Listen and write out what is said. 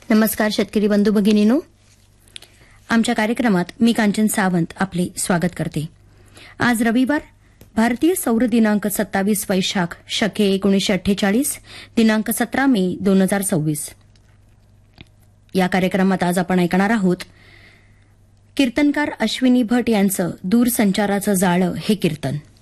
नमस्कार शेतकरी बंधू भगिनींनो, आमच्या कार्यक्रमात मी कांचन सावंत आपले स्वागत करते. आज रविवार, भारतीय सौर दिनांक 27 वैशाख शके 1948, दिनांक 17 मे 2026. या कार्यक्रमात आज आपण ऐकणार आहोत कीर्तनकार अश्विनी भट यांचं दूरसंचाराचं जाळं हे कीर्तन.